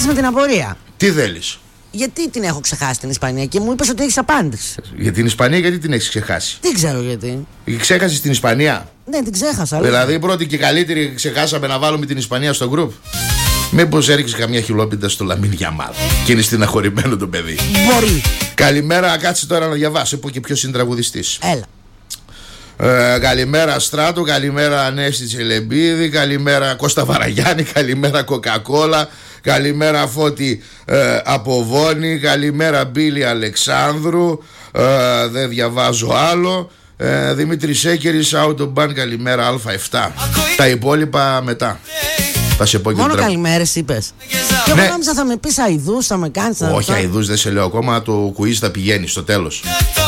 ξεκίνησες με την απορία. Τι θέλεις? Γιατί την έχω ξεχάσει την Ισπανία και μου είπες ότι έχεις απάντηση. Για την Ισπανία, γιατί την έχεις ξεχάσει? Δεν ξέρω γιατί. Ξέχασες την Ισπανία? Ναι, την ξέχασα. Δηλαδή, πρώτη και καλύτερη ξεχάσαμε να βάλουμε την Ισπανία στο γκρουπ. Μήπως έριξε καμιά χιλόπιτα στο Λαμίν Γιαμάλ και είναι στεναχωρημένο το παιδί? Μπορεί. Καλημέρα, κάτσε τώρα να διαβάσω. Πω και ποιος είναι τραγουδιστής. Έλα. Καλημέρα Στράτο, καλημέρα Ανέστη Τσελεμπίδη, καλημέρα Κώστα Βαραγιάννη, καλημέρα Κοκακόλα, καλημέρα Φώτη Αποβόνη, καλημέρα Μπίλη Αλεξάνδρου, δεν διαβάζω άλλο. Δημήτρη Σέκερης, Autobahn, καλημέρα Α7. Τα υπόλοιπα μετά. Θα σε πω και μόνο καλημέρες είπες. Και εγώ νόμιζα θα με πεις αηδούς, θα με κάνεις. Όχι, αηδούς δεν σε λέω ακόμα. Το quiz θα πηγαίνει στο τέλος.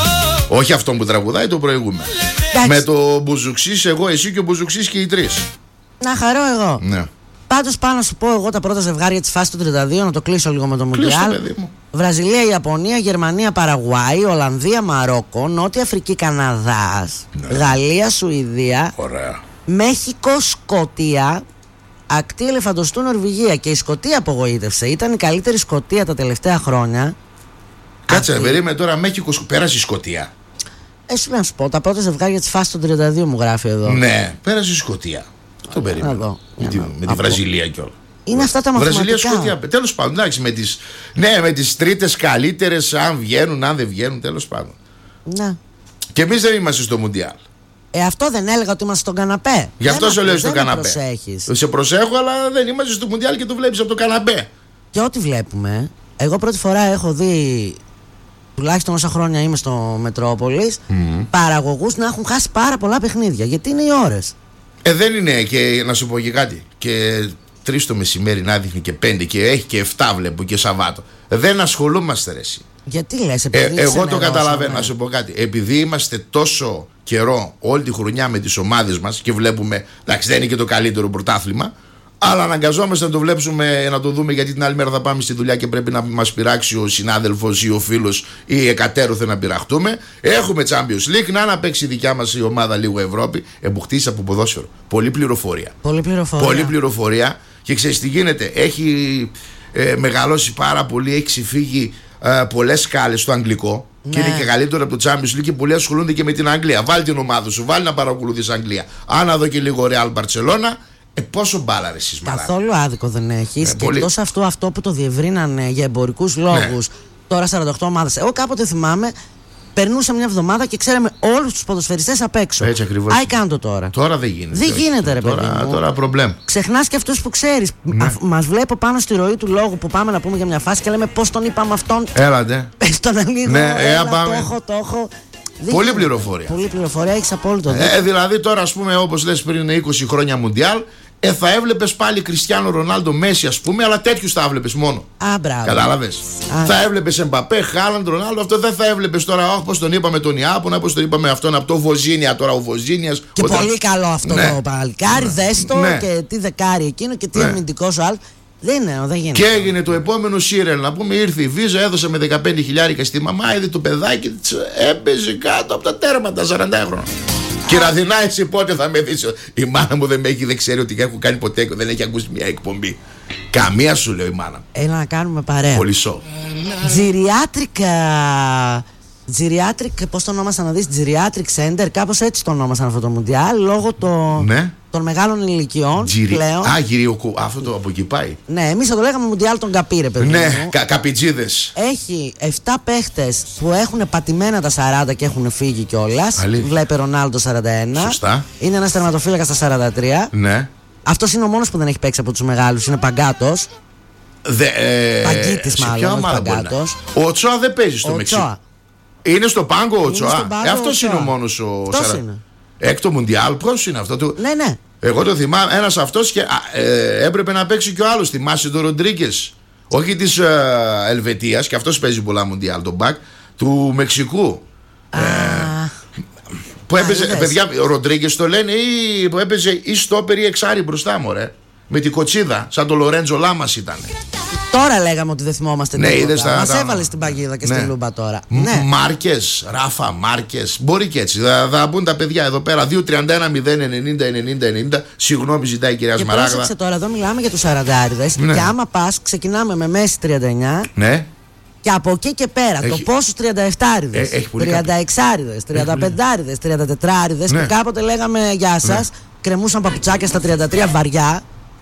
Όχι αυτό που τραγουδάει, το προηγούμενο. Με το Μπουζουξής, εγώ, εσύ και ο Μπουζουξής και οι τρεις. Να χαρώ εγώ. Ναι. Πάντως πάω να σου πω εγώ τα πρώτα ζευγάρια της φάσης του 32, να το κλείσω λίγο με το Μουντιάλ. Βραζιλία, Ιαπωνία, Γερμανία, Παραγουάη, Ολλανδία, Μαρόκο, Νότια Αφρική, Καναδάς, ναι. Γαλλία, Σουηδία. Ωραία. Μέχικο, Σκωτία, ακτή Ελεφαντοστού, Νορβηγία. Και η Σκωτία απογοήτευσε. Ήταν η καλύτερη Σκωτία τα τελευταία χρόνια. Κάτσε, περίμενε τώρα, Μέχικο, πέρασε η Σκωτία. Σου να σου πω, τα πρώτα ζευγάρια της φάσης του 32 μου γράφει εδώ. Ναι, πέρασε η Σκωτία. Το περίμενα. Με τη Βραζιλία κιόλα. Είναι αυτά τα μαθηματικά. Βραζιλία, Σκωτία. Τέλος πάντων, εντάξει, με τις τρίτες καλύτερες, αν βγαίνουν, αν δεν βγαίνουν, τέλος πάντων. Ναι. Και εμείς δεν είμαστε στο Μουντιάλ. Αυτό δεν έλεγα ότι είμαστε στον καναπέ. Γι' αυτό σε λέω στο καναπέ. Προσέχεις. Σε προσέχω, αλλά δεν είμαστε στο Μουντιάλ και το βλέπεις από το καναπέ. Και ό,τι βλέπουμε, εγώ πρώτη φορά έχω δει, τουλάχιστον όσα χρόνια είμαι στο Μετρόπολης, παραγωγούς να έχουν χάσει πάρα πολλά παιχνίδια. Γιατί είναι οι ώρες. Δεν είναι, και να σου πω και κάτι. Και 3 το μεσημέρι να δείχνει και 5 και έχει και 7 βλέπω και Σαββάτο. Δεν ασχολούμαστε ρε εσύ. Γιατί λες, επειδή εγώ το καταλαβαίνω, να σου πω κάτι. Επειδή είμαστε τόσο καιρό όλη τη χρονιά με τις ομάδες μας και βλέπουμε, εντάξει δεν είναι και το καλύτερο πρωτάθλημα, αλλά αναγκαζόμαστε να το βλέπουμε, να το δούμε, γιατί την άλλη μέρα θα πάμε στη δουλειά και πρέπει να μας πειράξει ο συνάδελφος ή ο φίλος ή εκατέρωθεν να πειραχτούμε. Έχουμε Champions League, να παίξει η δικιά μας η ομάδα λίγο Ευρώπη. Εμπουχτήσει από ποδόσφαιρο. Πολλή πληροφορία. Πολλή πληροφορία. Και ξέρεις τι γίνεται, έχει μεγαλώσει πάρα πολύ, έχει ξεφύγει πολλές σκάλες στο αγγλικό. Ναι. Και είναι και καλύτερο από το Champions League και πολλοί ασχολούνται και με την Αγγλία. Βάλει την ομάδα σου, βάλει να παρακολουθείς Αγγλία. Αν δω και λίγο Real Barcelona. Πόσο μπάλα ρε εσείς, μαλάκα. Καθόλου άδικο δεν έχεις. Και εκτός αυτού, αυτό που το διευρύνανε για εμπορικούς λόγους, τώρα 48 ομάδες. Εγώ κάποτε θυμάμαι, περνούσα μια εβδομάδα και ξέραμε όλους τους ποδοσφαιριστές απ' έξω. Έτσι ακριβώς. Άι κάνω το τώρα. Τώρα δεν γίνεται. Δεν γίνεται ρε παιδί μου. Τώρα προβλέμ. Ξεχνάς και αυτούς που ξέρεις. Ναι. Μας βλέπω πάνω στη ροή του λόγου που πάμε να πούμε για μια φάση και λέμε πώς τον είπαμε αυτόν. Έλατε. Πες τον λίγο. Ναι, το έχω. Πολλή πληροφορία. Πολλή πληροφορία, έχεις απόλυτο δίκιο. Δηλαδή τώρα, ας πούμε, όπως λες πριν 20 χρόνια Μουντιάλ, θα έβλεπες πάλι Κριστιάνο Ρονάλντο, Μέση, ας πούμε, αλλά τέτοιους θα έβλεπες μόνο. Μπράβο. Κατάλαβες. Θα έβλεπες Εμπαπέ, Χάλαντ, Ρονάλντο, αυτό δεν θα έβλεπες τώρα. Όπως τον είπαμε τον Ιάπωνα, όπως τον είπαμε αυτόν από το Βοζίνια, τώρα ο Βοζίνιας. Και πολύ καλό αυτό το παλικάρι, δες το, και τι δεκάρι εκείνο και τι αμυντικός ο άλλος. Δεν γίνεται. Και έγινε το επόμενο Σίρελ, να πούμε, ήρθε η Βίζα, έδωσε με 15.000 στη μαμά, είδε το παιδάκι της, έπαιζε κάτω από τα τέρματα 40 χρόνια. Κυραδινά, εσύ πότε θα με δεις? Η μάνα μου δεν ξέρει ότι έχω κάνει ποτέ, δεν έχει ακούσει μια εκπομπή. Καμία, σου λέω η μάνα. Έλα να κάνουμε παρέα. Πολύ σο. Geriatric, πώς το ονόμασαν να δεις, Geriatric Center, κάπως έτσι το ονόμασαν αυτό το Μουντιάλ, λόγω των μεγάλων ηλικιών πλέον. Αυτό το από εκεί πάει. Ναι, εμείς θα το λέγαμε Μουντιάλ των Καπί, ρε παιδί. Ναι, καπιτζίδες. Έχει 7 παίχτες που έχουν πατημένα τα 40 και έχουν φύγει κιόλας. Βλέπει Ρονάλντο 41. Σωστά. Είναι ένας τερματοφύλακας στα 43. Ναι. Αυτός είναι ο μόνος που δεν έχει παίξει από τους μεγάλους, είναι Παγκάτος. Παγκίτης μάλλον, Παγκάτος. Ο Τσόα δεν παίζει στο Μεξικό. Είναι στο πάγκο ο Τσόα. Αυτός είναι ο μόνος ο 40. Έκτο Μουντιάλ, πώς είναι αυτό? Ναι. Εγώ το θυμάμαι, ένας αυτός και έπρεπε να παίξει και ο άλλος. Θυμάσαι τον Ροντρίγκες? Όχι της Ελβετίας, και αυτός παίζει πολλά Μουντιάλ, τον μπακ του Μεξικού. Που έπαιζε, παιδιά, ο Ροντρίγκες το λένε, ή που έπαιζε ή στόπερ ή εξάρι μπροστά μου, ρε. Με την κοτσίδα, σαν το Λορέντζο Λάμας ήταν. Τώρα λέγαμε ότι δεν θυμόμαστε τίποτα. Μας έβαλε στην παγίδα και ναι. στη λούμπα τώρα. Ναι. Μάρκες, Ράφα, Μάρκες. Μπορεί και έτσι. Θα μπουν τα παιδιά εδώ πέρα. 2-31-0-90-90-90. Συγγνώμη, ζητάει η κυρία Σμαράγδα. Πρόσεξε τώρα, εδώ μιλάμε για τους 40άριδες. Ναι. Και άμα πας, ξεκινάμε με μέση 39. Ναι. Και από εκεί και πέρα, το πόσους 37άριδες, 36άριδες, 35άριδες, 34άριδες, ναι. Που κάποτε λέγαμε γεια σας, ναι. Κρεμούσαν παπουτσάκια στα 33 βαριά.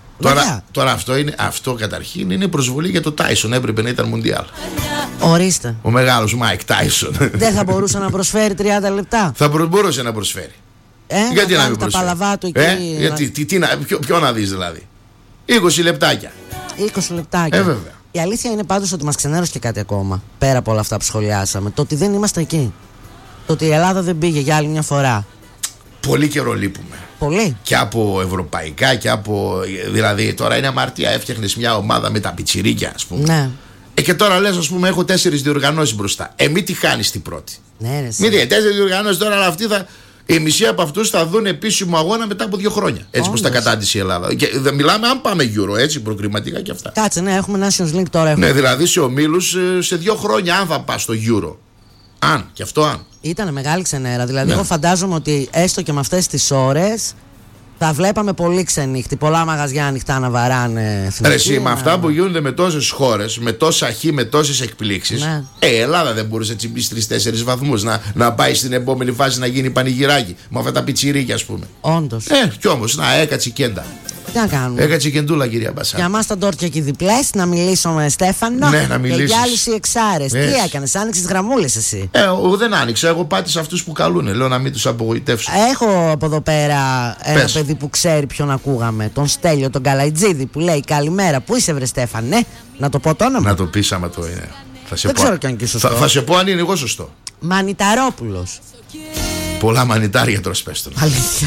Τώρα αυτό καταρχήν είναι προσβολή για το Τάισον. Έπρεπε να ήταν Μουντιάλ. Ορίστε. Ο μεγάλος Μάικ Τάισον. Δεν θα μπορούσε να προσφέρει 30 λεπτά. Θα μπορούσε να προσφέρει. Γιατί να μην προσφέρει. Τα παλαβά του εκεί. Ποιο να δεις δηλαδή. 20 λεπτάκια. 20 λεπτάκια. Βέβαια. Η αλήθεια είναι πάντως ότι μας ξενέρωσε και κάτι ακόμα. Πέρα από όλα αυτά που σχολιάσαμε. Το ότι δεν είμαστε εκεί. Το ότι η Ελλάδα δεν πήγε για άλλη μια φορά. Πολύ καιρό λείπουμε. Πολύ. Και από ευρωπαϊκά και από. Δηλαδή τώρα είναι αμαρτία. Έφτιαχνες μια ομάδα με τα πιτσιρίκια, ας πούμε. Ναι. Και τώρα λες, ας πούμε, έχω 4 διοργανώσεις μπροστά. Μην τη χάνεις την πρώτη. Ναι, μην 4 διοργανώσεις τώρα, αλλά αυτοί θα. Οι μισοί από αυτούς θα δουν επίσημο αγώνα μετά από 2 χρόνια. Έτσι πως τα κατάντησε η Ελλάδα. Και μιλάμε αν πάμε Euro, έτσι, προκριματικά και αυτά. Κάτσε, ναι, έχουμε Nations League τώρα. Ναι, δηλαδή σε ομίλους σε 2 χρόνια, αν θα πας στο Euro. Αν, και αυτό αν. Ήτανε μεγάλη ξενέρα. Δηλαδή, εγώ φαντάζομαι ότι έστω και με αυτές τις ώρες θα βλέπαμε πολύ ξενύχτη. Πολλά μαγαζιά ανοιχτά να βαράνε. Εσύ, με αυτά που γίνονται με τόσες χώρες, με τόσα χ, με τόσες εκπλήξεις. Ναι. Η Ελλάδα δεν μπορούσε να τσιμπήσει 3-4 βαθμούς. Να πάει στην επόμενη φάση να γίνει πανηγυράκι. Με αυτά τα πιτσιρίκια, ας πούμε. Όντως. Κι όμως, έκατσε κέντα. Τι να κάνουμε. Έκατσε κεντούλα, κυρία Μπασά. Για μας τα ντόρτια και οι διπλές, να μιλήσω με Στέφανο. Ναι, να μιλήσεις. Και για άλλους οι εξάρες. Τι έκανες, άνοιξες γραμμούλες εσύ. Δεν άνοιξα. Εγώ πάτησα αυτούς που καλούνε. Λέω να μην τους απογοητεύσω. Έχω από εδώ πέρα ένα παιδί που ξέρει ποιον ακούγαμε. Τον Στέλιο, τον Καλαϊτζίδη, που λέει καλημέρα. Πού είσαι, βρε Στέφανε. Να το πω το όνομα. Να το πεις άμα το είναι. Δεν ξέρω κι αν και σωστό. Θα σε πω αν είναι εγώ σωστό. Μανιταρόπουλος. Πολλά μανιτάρια τρως, πες τον. Αλήθεια.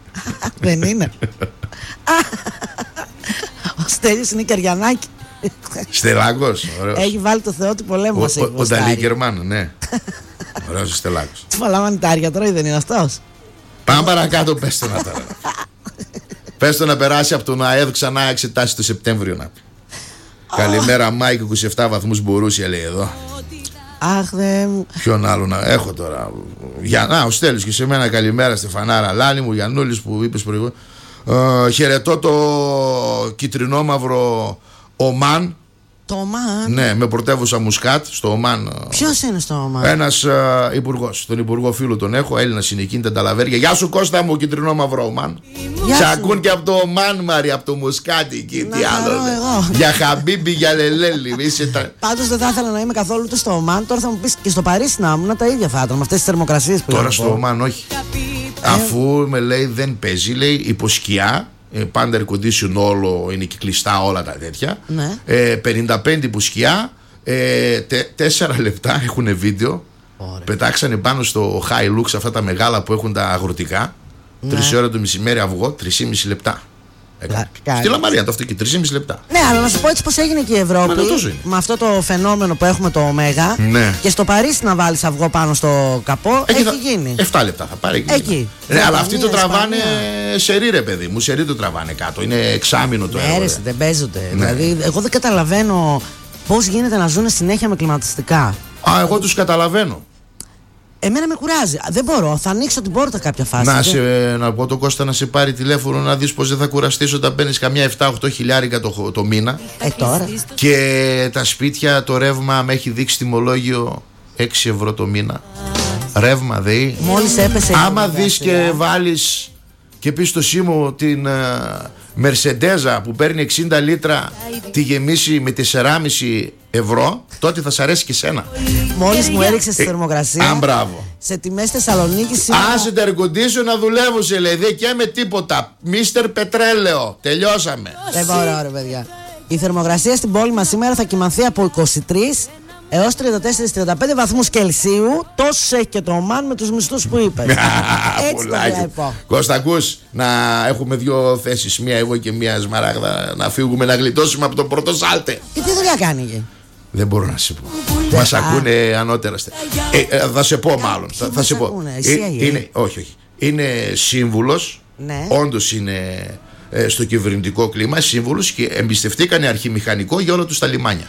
Δεν είναι. Ο Στέλιος είναι Κεριανάκη. Στελάκος, ωραίος. Έχει βάλει το Θεό του πολέμου μας. Ο Νταλίκερμαν, ναι. Ωραίος ο Στελάκος. Τι πολλά μανιτάρια τρώει, δεν είναι αυτός. Πάμε παρακάτω, πες το να τώρα. Πες το να περάσει από τον ΑΕΔ ξανά εξετάσει το Σεπτέμβριο να πει. Καλημέρα Μάικ, 27 βαθμούς Μπορούσια λέει εδώ. Αχ, δε μου. Ποιον άλλο να έχω τώρα. Ο Στέλιος και σε μένα καλημέρα Στεφανάρα Λάνη μου, Γιαννούλης που είπες προηγούμενα. Χαιρετώ το κυτρινόμαυρο Ομάν. Το Ομάν. Ναι, με πρωτεύουσα Μουσκάτ στο Ομάν. Ποιος είναι στο Ομάν? Ένας υπουργός. Τον υπουργό φίλο τον έχω. Έλληνας είναι εκείνη τα ταλαβέρια. Γεια σου Κώστα μου, κυτρινόμαυρο Ομάν. Σε ακούν και από το Ομάν, Μάρι, από το Μουσκάτι εκεί. Τι άλλο. Για Χαμπίμπι, για Λελέλη. Πάντως δεν θα ήθελα να είμαι καθόλου ούτε στο Ομάν. Τώρα θα μου πεις και στο Παρίσι να ήμουν τα ίδια θα ήταν με αυτές τις θερμοκρασίες που τώρα στο Ομάν όχι. Αφού με λέει δεν παίζει, λέει υποσκιά. Πάντα air condition όλο, είναι και κλειστά όλα τα τέτοια. Ναι. 55 που σκιά. 4 λεπτά έχουν βίντεο. Ωραία. Πετάξανε πάνω στο Hilux αυτά τα μεγάλα που έχουν τα αγροτικά. Ναι. 3 ώρα το μεσημέρι αυγό, 3,5 λεπτά. Στη Λαμαρία το αυτοκίνητο, 3,5 λεπτά. Ναι, αλλά να σου πω έτσι πως έγινε και η Ευρώπη. Με αυτό το φαινόμενο που έχουμε το Ωμέγα. Ναι. Και στο Παρίσι να βάλεις αυγό πάνω στο καπό. Έχει γίνει. 7 λεπτά θα πάρει εκεί. Ναι, αλλά αυτοί το τραβάνε σε ρε παιδί μου. Σε το τραβάνε κάτω. Είναι εξάμηνο το έργο. Ναι, δεν παίζονται. Ναι. Δηλαδή, εγώ δεν καταλαβαίνω πώς γίνεται να ζουν συνέχεια με κλιματιστικά. Εγώ τους καταλαβαίνω. Εμένα με κουράζει. Δεν μπορώ. Θα ανοίξω την πόρτα κάποια φάση. Να πω το Κώστα να σε πάρει τηλέφωνο να δεις πως δεν θα κουραστείς όταν παίρνεις καμιά 7-8 χιλιάρικα το μήνα. Τώρα. Και τα σπίτια, το ρεύμα με έχει δείξει τιμολόγιο 6 ευρώ το μήνα. Ρεύμα ΔΕΗ. Μόλις έπεσε. Άμα δεις και βάλεις και πεις στο Σίμω την Μερσεντέζα που παίρνει 60 λίτρα τη γεμίσει με 4,5 ευρώ, τότε θα σ' αρέσει και σένα. Μόλις μου έριξε στη θερμοκρασία. Μπράβο. Σε τιμές Θεσσαλονίκης. Άσε τα air-condition να δουλεύουν σε λέει. Δεν και με τίποτα. Μίστερ Πετρέλαιο. Τελειώσαμε. Δεν μπορώ ρε παιδιά. Η θερμοκρασία στην πόλη μας σήμερα θα κοιμανθεί από 23 έως 34-35 βαθμούς Κελσίου. Τόσους έχει και το Ομάν με τους μισθούς που είπες. Έτσι το βλέπω. Κώστα, ακούς, να έχουμε 2 θέσεις. Μία εγώ και μία Σμαράγδα. Να φύγουμε να γλιτώσουμε από το πρώτο σάλτε. Και τι δουλειά κάνει εκεί? Δεν μπορώ να σε πω. Μας ακούνε ανώτερα. Θα σε πω μάλλον. Θα σε πω. Όχι. Είναι σύμβουλος. Ναι. Όντως είναι στο κυβερνητικό κλίμα σύμβουλους και εμπιστευτήκανε αρχιμηχανικό για όλα τους τα λιμάνια.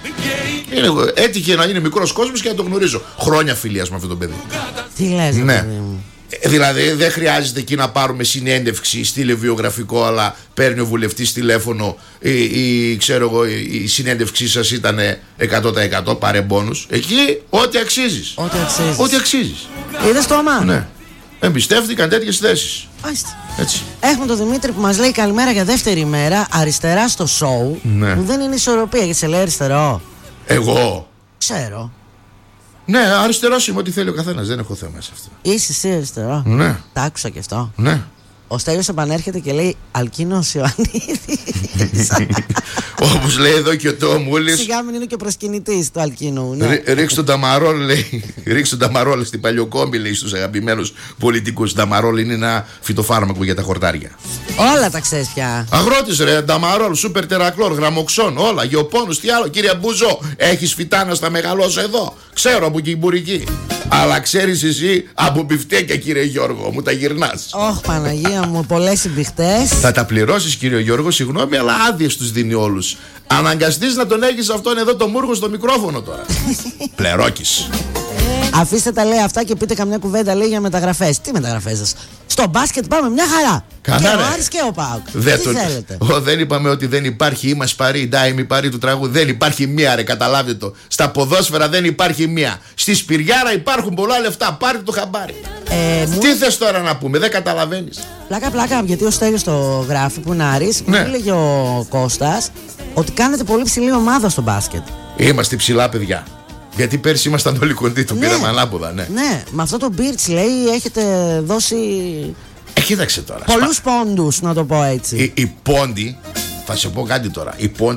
Έτυχε να είναι μικρός κόσμος και να το γνωρίζω. Χρόνια φιλίας με αυτό το παιδί. Τι λες, ναι. παιδί μου. Δηλαδή δεν χρειάζεται εκεί να πάρουμε συνέντευξη, στείλε βιογραφικό, αλλά παίρνει ο βουλευτής τηλέφωνο ξέρω εγώ, η συνέντευξή σας ήταν 100%, πάρε μπόνους. Εκεί ό,τι αξίζεις. Ό,τι αξίζεις. Είδες το αμάν. Ναι. Εμπιστεύτηκαν τέτοιες θέσεις. Έτσι. Έχουμε τον Δημήτρη που μας λέει καλημέρα για δεύτερη μέρα. Αριστερά στο σοου. Ναι. Που δεν είναι ισορροπία γιατί σε λέει αριστερό. Εγώ. Ξέρω. Ναι, αριστερός είμαι, ό,τι θέλει ο καθένας. Δεν έχω θέμα σε αυτό. Είσαι εσύ αριστερό. Ναι. Τα άκουσα και αυτό. Ναι. Ο Στέλιος επανέρχεται και λέει Αλκίνος Ιωαννίδης. Όπως λέει εδώ και ο Τόμουλης. Σιγά μην είναι και προσκυνητής του Αλκίνου. Ναι. Ρίξ τον Ταμαρόλ, λέει. Ρίξ τον Ταμαρόλ στην Παλιοκόμπη, λέει στους αγαπημένους πολιτικούς. Ταμαρόλ είναι ένα φυτοφάρμακο για τα χορτάρια. Όλα τα ξέρεις πια. Αγρότης ρε, Ταμαρόλ, σούπερ τερακλόρ, γραμμοξόν, όλα. Γεωπόνους, τι άλλο. Κύριε Μπούζο, έχεις φυτάνα στα μεγαλώσω εδώ. Ξέρω από Κιμπουρική. Αλλά ξέρεις εσύ από μπιφτέκια, κύριε Γιώργο, μου τα γυρνάς. Ωχ, Παναγία μου, πολλές συμπιχτές. Θα τα πληρώσεις, κύριε Γιώργο, συγγνώμη, αλλά άδειες τους δίνει όλους. Αναγκαστείς να τον έχεις αυτόν εδώ το μούργο στο μικρόφωνο τώρα. Πλερόκης. Αφήστε τα λέει αυτά και πείτε καμιά κουβέντα λέει για μεταγραφές. Τι μεταγραφές σας? Στο μπάσκετ πάμε μια χαρά. Καλά, και ρε. ο Άρης και ο ΠΑΟΚ. Τι θέλετε? Δεν είπαμε ότι δεν υπάρχει είμαστε παρή, ντάιμι παρή του τραγούδι. Δεν υπάρχει μία, ρε, καταλάβετε το. Στα ποδόσφαιρα δεν υπάρχει μία. Στη Σπυριάρα υπάρχουν πολλά λεφτά. Πάρτε το χαμπάρι. Τι θες τώρα να πούμε, δεν καταλαβαίνεις. Πλάκα, γιατί ο Στέλιος το γράφει που είναι Άρης. Ναι. Μου έλεγε ο Κώστας ότι κάνετε πολύ ψηλή ομάδα στο μπάσκετ. Είμαστε ψηλά, παιδιά. Γιατί πέρσι ήμασταν όλοι κοντοί, το πήραμε ανάποδα, ναι. Ναι, με αυτό το Μπίρτς λέει έχετε δώσει. Κοίταξε τώρα. Πολλούς πόντους, να το πω έτσι. Οι πόντοι, θα σε πω κάτι τώρα.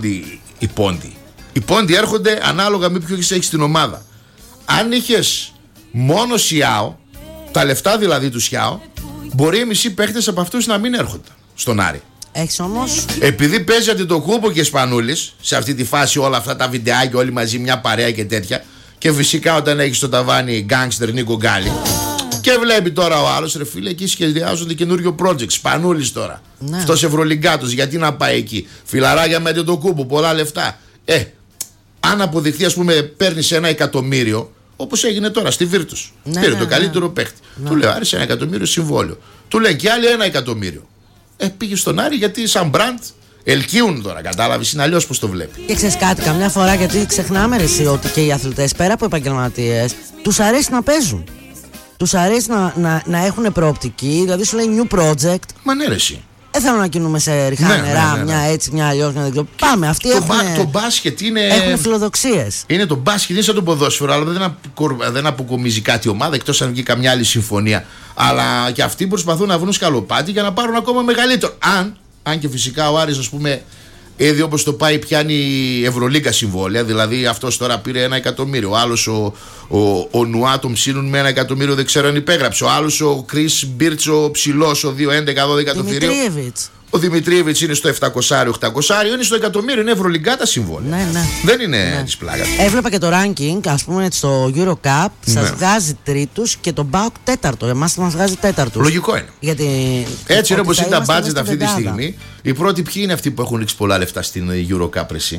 Οι πόντοι έρχονται ανάλογα με ποιο έχεις την ομάδα. Αν είχες μόνο Σιάο, τα λεφτά δηλαδή του Σιάο, μπορεί οι μισοί παίχτες από αυτούς να μην έρχονται στον Άρη. Έχεις όμως. Επειδή παίζει Αντιτοκούμπο και Σπανούλης, σε αυτή τη φάση όλα αυτά τα βιντεάκια όλοι μαζί, μια παρέα και τέτοια, και φυσικά όταν έχεις στο ταβάνι γκάνγκστερ Νίκο Γκάλι, και βλέπει τώρα ο άλλος, ρε φίλε, εκεί σχεδιάζονται καινούριο project. Σπανούλης τώρα. Ναι. Αυτός Ευρωλιγκάτος, γιατί να πάει εκεί? Φιλαράκια με Αντιτοκούμπο, πολλά λεφτά. Αν αποδειχθεί, ας πούμε, παίρνεις 1 εκατομμύριο, όπως έγινε τώρα στη Βίρτους. Πήρε το καλύτερο παίχτη. Του λέει Άρης 1 εκατομμύριο συμβόλαιο. Του λέει και άλλοι 1 εκατομμύριο. Πήγε στον Άρη γιατί σαν μπραντ ελκύουν τώρα, κατάλαβες, είναι αλλιώς πως το βλέπει. Και ξέρεις κάτι, καμιά φορά γιατί ξεχνάμε ρε εσύ ότι και οι αθλητές πέρα από επαγγελματίες τους αρέσει να παίζουν. Τους αρέσει να έχουν προοπτική, δηλαδή σου λέει new project. Μα ναι, ρε εσύ. Δεν θέλω να κινούμε σε ριχά νερά, μια έτσι, μια αλλιώς, μια δεν ξέρω. Πάμε, αυτοί το μπάσκετ είναι. Έχουν φιλοδοξίες. Είναι το μπάσκετ, είναι σαν το ποδόσφαιρο, αλλά δεν αποκομίζει κάτι η ομάδα εκτός αν βγει καμιά άλλη συμφωνία. Αλλά και αυτοί προσπαθούν να βρουν σκαλοπάτι για να πάρουν ακόμα μεγαλύτερο. Αν και φυσικά ο Άρης, ας πούμε, ήδη όπως το πάει πιάνει Ευρωλίγκα συμβόλαια, δηλαδή αυτός τώρα πήρε 1 εκατομμύριο. Ο άλλος ο Νουά τον ψήνουν με 1 εκατομμύριο, δεν ξέρω αν υπέγραψε. Ο άλλος ο Κρίς Μπίρτς, ο ψηλός, ο 2-11-12 το θηρίο. Ο Δημητρίεβιτς είναι στο 700-800, είναι στο εκατομμύριο, είναι Ευρωλιγκά τα συμβόλαια. Ναι. Δεν είναι της πλάγας. Έβλεπα και το ranking, ας πούμε, στο Eurocup, σας βγάζει τρίτους και τον ΠΑΟΚ τέταρτο. Εμάς μας βγάζει τέταρτος. Λογικό είναι. Γιατί έτσι είναι όπως είναι τα budget αυτή τη στιγμή. Οι πρώτοι ποιοι είναι αυτοί που έχουν ρίξει πολλά λεφτά στην Eurocup, εσύ?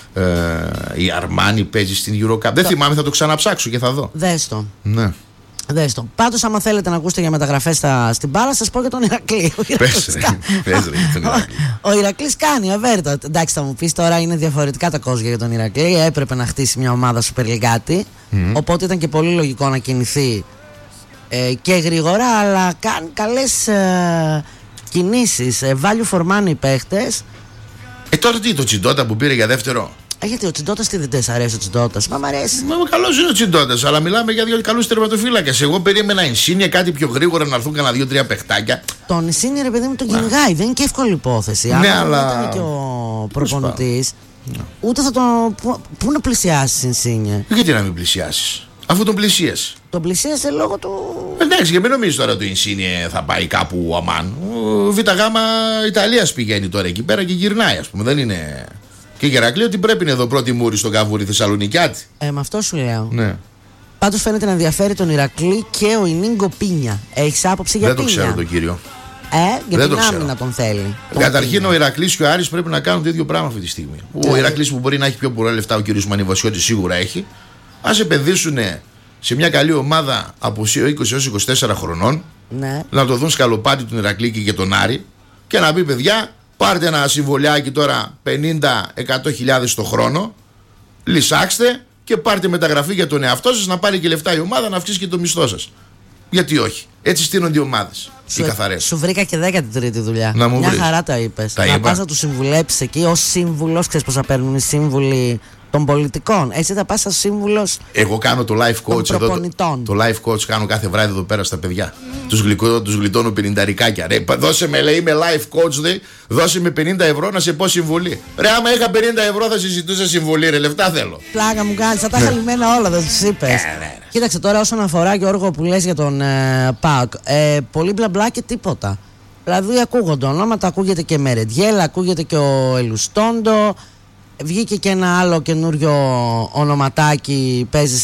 Η Αρμάνι παίζει στην Eurocup. Δεν θυμάμαι, θα το ξαναψάξω και θα δω. Δες το. Ναι. Πάντως, άμα θέλετε να ακούσετε για μεταγραφές στην μπάλα, σας πω για τον Ηρακλή. Πες ρε, για τον Ηρακλή. Ο Ηρακλής κάνει, αβέρτα. Εντάξει, θα μου πεις τώρα είναι διαφορετικά τα κόζια για τον Ηρακλή. Έπρεπε να χτίσει μια ομάδα Super League. Οπότε ήταν και πολύ λογικό να κινηθεί και γρήγορα, αλλά κάνει καλές κινήσεις. Value for money παίχτες. Τώρα τι, το Τσιντότα που πήρε για δεύτερο? Γιατί ο Τσιντότας τι δεν σ' αρέσει ο Τσιντότας? Μα μ' αρέσει. Καλός είναι ο Τσιντότας, αλλά μιλάμε για 2 καλούς τερματοφύλακες. Εγώ περίμενα Ινσίνια κάτι πιο γρήγορα να έρθουν κανένα 2-3 παιχτάκια. Τον Ινσίνια, ρε παιδί μου, τον κυνηγάει. Δεν είναι και εύκολη υπόθεση. Ναι, αλλά δεν ήταν και ο προπονητής. Ούτε θα τον. Πού να πλησιάσει Ινσίνια? Γιατί να μην πλησιάσει, αφού τον πλησίασε? Τον πλησίασε λόγω του. Εντάξει, και μην νομίζεις τώρα το Ινσίνια θα πάει κάπου αμάν. Ο ΒΓ Ιταλίας πηγαίνει τώρα εκεί πέρα και γυρνάει, ας πούμε. Δεν είναι. Και Γερακλή ότι πρέπει να είναι εδώ πρώτη μούρη στον καβούρι Θεσσαλονικιάτη. Με αυτό σου λέω. Ναι. Πάντως φαίνεται να ενδιαφέρει τον Ηρακλή και ο Ινίγκο Πίνια. Έχεις άποψη για δεν Πίνια? Δεν το ξέρω τον κύριο. Για την άμυνα τον θέλει. Καταρχήν ο Ηρακλής και ο Άρης πρέπει να κάνουν το ίδιο πράγμα αυτή τη στιγμή. Ο Ηρακλής που μπορεί να έχει πιο πολλά λεφτά, ο κ. Μανιβασιώτης σίγουρα έχει. Ας επενδύσουν σε μια καλή ομάδα από 20-24 χρονών, να το δουν σκαλοπάτι τον Ηρακλή και τον Άρη, και να πει: παιδιά, πάρτε ένα συμβολιάκι τώρα 50-100 το χρόνο, λυσάξτε και πάρτε μεταγραφή για τον εαυτό σας, να πάρει και λεφτά η ομάδα, να αυξήσει και το μισθό σας. Γιατί όχι? Έτσι στείνονται οι ομάδες. Σου βρήκα και 13η δουλειά. Μια χαρά τα είπες. Να πας να τους συμβουλέψεις εκεί ως σύμβουλος. Ξέρεις πόσα παίρνουν οι σύμβουλοι των πολιτικών? Εσύ θα πας σαν σύμβουλος. Εγώ κάνω το life coach εδώ. Το life coach κάνω κάθε βράδυ εδώ πέρα στα παιδιά. Τους γλιτώνω 50 ρε, δώσε με, λέει, είμαι life coach, λέει, δώσε με 50 ευρώ να σε πω συμβουλή. Ρε, άμα είχα 50 ευρώ θα συζητούσα συμβουλή, ρε, λεφτά θέλω. Πλάκα μου κάνεις, θα τα είχα λυμμένα όλα, δεν τους είπες. Κοίταξε τώρα, όσον αφορά, Γιώργο, που λες για τον ΠΑΟΚ, πολύ μπλα μπλα και τίποτα. Δηλαδή ακούγονται ονόματα, ακούγεται και Μερεντιέλ, ακούγεται και ο Ελουστόντο. Βγήκε και ένα άλλο καινούριο ονοματάκι, παίζει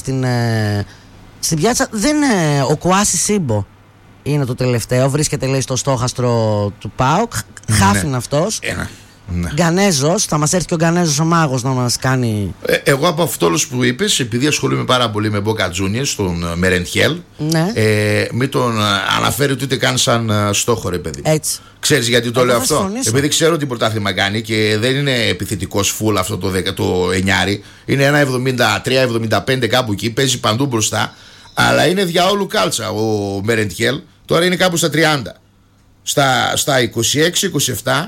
στην πιάτσα. Ο Κουάσι Σίμπο είναι το τελευταίο. Βρίσκεται, λέει, στο στόχαστρο του ΠΑΟΚ. Χάφιν αυτός. Γκανέζος. Θα μας έρθει και ο Γκανέζος ο μάγος να μας κάνει. Εγώ από αυτό που είπες, επειδή ασχολούμαι πάρα πολύ με Boca Juniors, τον Μερεντιέλ, μην τον αναφέρει ούτε καν σαν στόχο, ρε παιδί. Έτσι. Ξέρεις γιατί το λέω αυτό? Επειδή ξέρω τι πρωτάθλημα κάνει και δεν είναι επιθετικός φουλ αυτό το εννιάρι. Είναι ένα 73-75 κάπου εκεί, παίζει παντού μπροστά. Αλλά είναι διαόλου κάλτσα ο Μερεντιέλ. Τώρα είναι κάπου στα 30. Στα 26-27.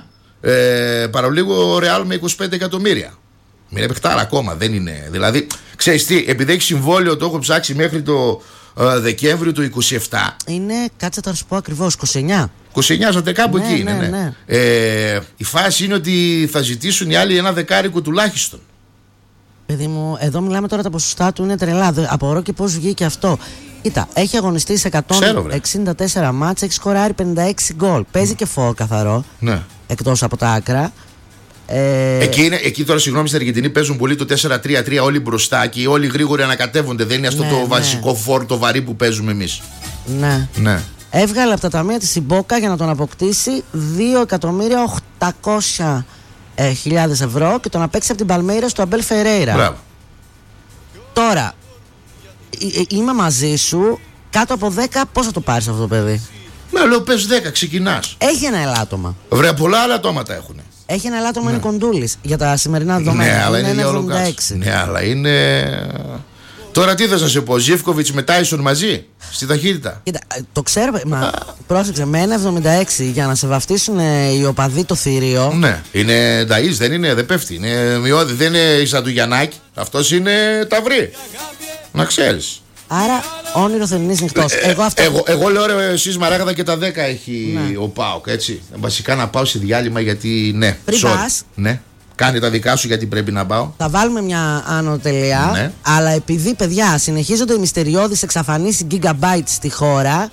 Παρολίγο ο Ρεάλ με 25 εκατομμύρια. Μην είναι παιχτάρα ακόμα, δεν είναι. Δηλαδή, ξέρεις τι, επειδή έχει συμβόλαιο, το έχω ψάξει μέχρι το Δεκέμβριο του 27. Είναι, κάτσε θα σου πω ακριβώς, 29. 29 κάπου εκεί είναι. Ναι. Η φάση είναι ότι θα ζητήσουν οι άλλοι ένα δεκάρικο τουλάχιστον. Παιδί μου, εδώ μιλάμε τώρα, τα ποσοστά του είναι τρελά. Απορώ και πώς βγήκε αυτό. Κοίτα, έχει αγωνιστεί σε 164 μάτς, έχει σκοράρει 56 γκολ. Παίζει και φόρ καθαρό. Ναι. Εκτός από τα άκρα. Εκεί τώρα, συγγνώμη, στην Αργεντινή παίζουν πολύ το 4-3-3, όλοι μπροστά και όλοι γρήγορα ανακατεύονται. Δεν είναι αυτό το βασικό φόρ, το βαρύ που παίζουμε εμείς. Ναι. Έβγαλε από τα ταμεία της η Μπόκα για να τον αποκτήσει 2.800.000 ευρώ και τον απέξει από την Παλμέιρα στο Αμπέλ Φερέιρα. Μπράβο. Τώρα, είμαι μαζί σου. Κάτω από 10, πώς θα το πάρεις αυτό το παιδί? Λέω πες 10, ξεκινάς. Έχει ένα ελάττωμα. Βρε, πολλά ελαττώματα έχουν. Έχει ένα ελάττωμα, είναι Κοντούλης για τα σημερινά δεδομένα. Ναι, αλλά είναι 76. Ναι, αλλά είναι. Τώρα τι θες να σε πω, Ζίβκοβιτς με Τάισον μαζί στη ταχύτητα? Κοίτα, το ξέρω, μα πρόσεξε, με 1,76 για να σε βαφτίσουν οι οπαδοί το θηρίο. Ναι, είναι Νταΐς, δεν πέφτει. Είναι μειώδη, δεν είναι σαν του Γιαννάκη. Αυτός είναι ταυρί. Να ξέρεις. Άρα, όνειρο θερινής νυχτός. Εγώ λέω, ρε, εσείς Μαράγδα και τα 10 έχει ο ΠΑΟΚ, έτσι. Βασικά να πάω σε διάλειμμα γιατί ναι. Πριν πας, ναι. Κάνε τα δικά σου γιατί πρέπει να πάω. Θα βάλουμε μια άνω τελεία. Ναι. Αλλά επειδή, παιδιά, συνεχίζονται οι μυστεριώδεις εξαφανίσεις gigabytes στη χώρα,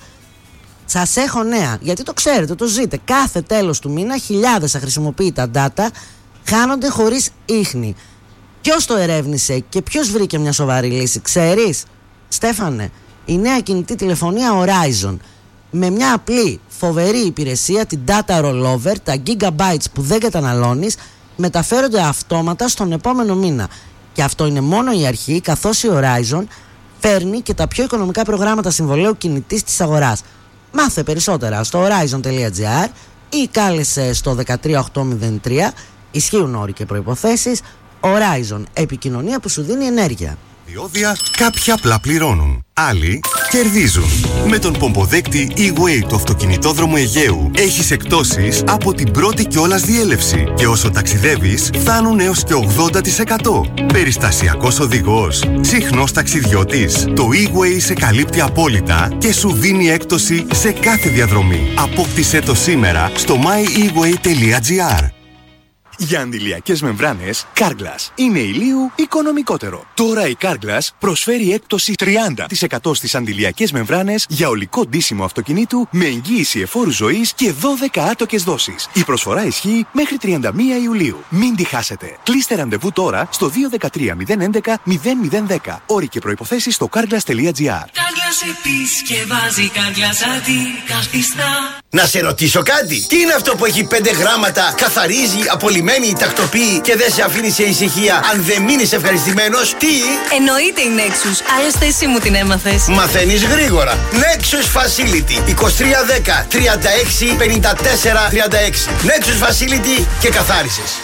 σας έχω νέα. Γιατί το ξέρετε, το ζείτε. Κάθε τέλος του μήνα χιλιάδες αχρησιμοποιητά data χάνονται χωρίς ίχνη. Ποιος το ερεύνησε και ποιος βρήκε μια σοβαρή λύση, ξέρεις? Στέφανε, η νέα κινητή τηλεφωνία Horizon. Με μια απλή, φοβερή υπηρεσία, την data rollover, τα gigabytes που δεν καταναλώνεις μεταφέρονται αυτόματα στον επόμενο μήνα. Και αυτό είναι μόνο η αρχή, καθώς η Horizon φέρνει και τα πιο οικονομικά προγράμματα συμβολαίου κινητής της αγοράς. Μάθε περισσότερα στο horizon.gr ή κάλεσε στο 13803. Ισχύουν όροι και προϋποθέσεις. Horizon, επικοινωνία που σου δίνει ενέργεια. Διόδια κάποιοι απλά πληρώνουν, άλλοι κερδίζουν. Με τον πομποδέκτη E-Way του αυτοκινητόδρομου Αιγαίου έχεις εκπτώσεις από την πρώτη κιόλας διέλευση και όσο ταξιδεύεις φτάνουν έως και 80%. Περιστασιακός οδηγός, συχνός ταξιδιώτης. Το E-Way σε καλύπτει απόλυτα και σου δίνει έκπτωση σε κάθε διαδρομή. Απόκτησέ το σήμερα στο myeWay.gr. Για αντιλιακές μεμβράνες, Carglass είναι ηλίου οικονομικότερο. Τώρα η Carglass προσφέρει έκπτωση 30% στις αντιλιακές μεμβράνες για ολικό ντύσιμο αυτοκινήτου με εγγύηση εφόρου ζωής και 12 άτοκες δόσεις. Η προσφορά ισχύει μέχρι 31 Ιουλίου. Μην τη χάσετε. Κλείστε ραντεβού τώρα στο 213 011 0010. Όροι και προϋποθέσεις στο carglass.gr. επισκευάζει Κάργκλας αντικαθιστά. Να σε ρωτήσω κάτι. Τι είναι αυτό που έχει 5 γράμματα, καθαρίζει, απολυμμένει, τακτοποιεί και δεν σε αφήνει σε ησυχία αν δεν μείνεις ευχαριστημένος? Τι? Εννοείται η Nexus. Άλλωστε εσύ μου την έμαθες. Μαθαίνεις γρήγορα. Nexus Facility 2310 36 54 36. Nexus Facility και καθάρισες.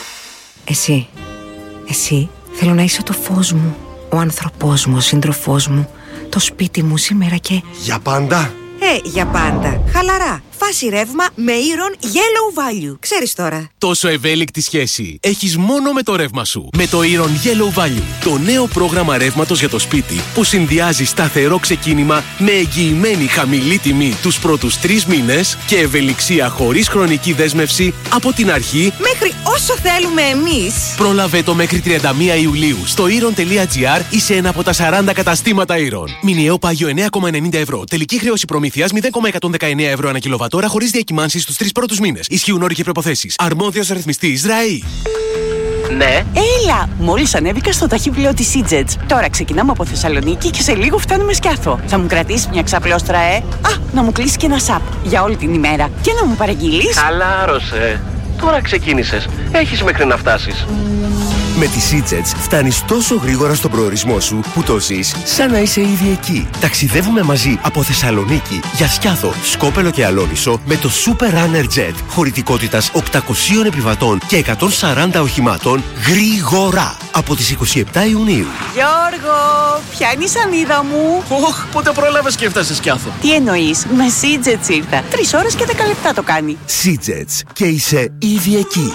Εσύ θέλω να είσαι το φως μου, ο άνθρωπός μου, ο σύντροφός μου, το σπίτι μου σήμερα και... Για πάντα. Για πάντα. Χαλαρά. Φάση ρεύμα με Iron Yellow Value. Ξέρεις τώρα. Τόσο ευέλικτη σχέση έχεις μόνο με το ρεύμα σου. Με το Iron Yellow Value, το νέο πρόγραμμα ρεύματος για το σπίτι που συνδυάζει σταθερό ξεκίνημα με εγγυημένη χαμηλή τιμή τους πρώτους 3 μήνες και ευελιξία χωρίς χρονική δέσμευση από την αρχή μέχρι όσο θέλουμε εμείς. Πρόλαβε το μέχρι 31 Ιουλίου στο iron.gr ή σε ένα από τα 40 καταστήματα Iron. Μηνιαίο πάγιο 9,90 ευρώ. Τελική χρέωση προμήθειας 0,119 ευρώ ανά κιλοβατόρα χωρίς διακυμάνσεις στους 3 πρώτους μήνες. Ισχύουν όροι και προϋποθέσεις. Αρμόδιος ρυθμιστής ΡΑΗ. Ναι. Έλα! Μόλις ανέβηκα στο ταχύπλαιο της Seajets. Τώρα ξεκινάμε από Θεσσαλονίκη και σε λίγο φτάνουμε Σκιάθο. Θα μου κρατήσεις μια ξαπλώστρα, να μου κλείσει και ένα σαπ για όλη την ημέρα. Και να μου παραγγείλεις. Χαλάρωσε. Τώρα ξεκίνησες. Έχεις μέχρι να φτάσεις. Με τη Seajets φτάνεις τόσο γρήγορα στον προορισμό σου που το ζεις σαν να είσαι ήδη εκεί. Ταξιδεύουμε μαζί από Θεσσαλονίκη για Σκιάθο, Σκόπελο και Αλόνισο με το Super Runner Jet χωρητικότητας 800 επιβατών και 140 οχημάτων γρήγορα από τις 27 Ιουνίου. Γιώργο, ποια είναι η σανίδα μου? Πότε πρόλαβες και έφτασες Σκιάθο? Τι εννοείς? Με Seajets ήρθα. 3 ώρες και 10 λεπτά το κάνει. Seajets και είσαι ήδη εκεί.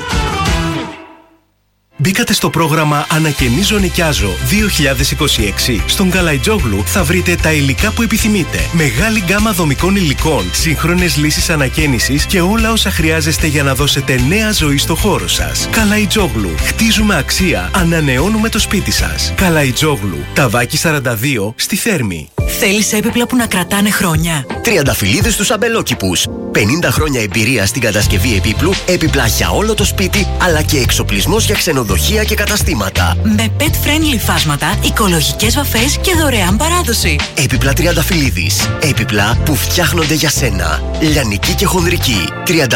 Μπήκατε στο πρόγραμμα Ανακαινίζω Νοικιάζω 2026. Στον Καλαϊτζόγλου θα βρείτε τα υλικά που επιθυμείτε. Μεγάλη γκάμα δομικών υλικών, σύγχρονες λύσεις ανακαίνησης και όλα όσα χρειάζεστε για να δώσετε νέα ζωή στο χώρο σας. Καλαϊτζόγλου. Χτίζουμε αξία. Ανανεώνουμε το σπίτι σας. Καλαϊτζόγλου. Ταβάκι 42 στη Θέρμη. Θέλεις έπιπλα που να κρατάνε χρόνια? Τριανταφυλλίδες στους αμπελόκηπους. 50 χρόνια εμπειρία στην κατασκευή επίπλου, έπιπλα για όλο το σπίτι, αλλά και εξοπλισμός για ξενοδοχεία και καταστήματα. Με pet-friendly φάσματα, οικολογικές βαφές και δωρεάν παράδοση. Έπιπλα Τριανταφυλλίδης. Έπιπλα που φτιάχνονται για σένα. Λιανική και χονδρική.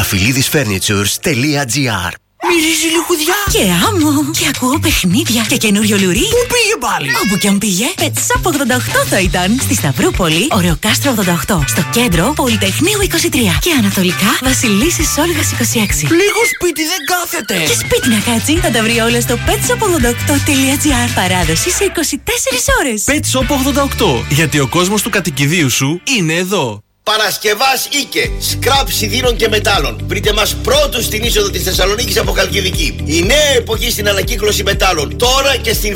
Triandafyllidisfurnitures.gr. Μυρίζει λιχουδιά και άμμο. Και ακούω παιχνίδια και καινούριο λουρί. Πού πήγε πάλι? Όπου κι αν πήγε, Pet Shop 88 θα ήταν. Στη Σταυρούπολη, Ωρεοκάστρο 88. Στο κέντρο, Πολυτεχνείου 23. Και ανατολικά, Βασιλίσσης Όλγας 26. Λίγο σπίτι δεν κάθεται. Και σπίτι να κάτσει, θα τα βρει όλα στο petshop88.gr. Παράδοση σε 24 ώρες. Pet Shop 88. Γιατί ο κόσμος του κατοικιδίου σου είναι εδώ. Παρασκευάς Ίκε, σκραπ σιδήρων και μετάλλων. Βρείτε μας πρώτους στην είσοδο της Θεσσαλονίκης από Χαλκιδική. Η νέα εποχή στην ανακύκλωση μετάλλων. Τώρα και στην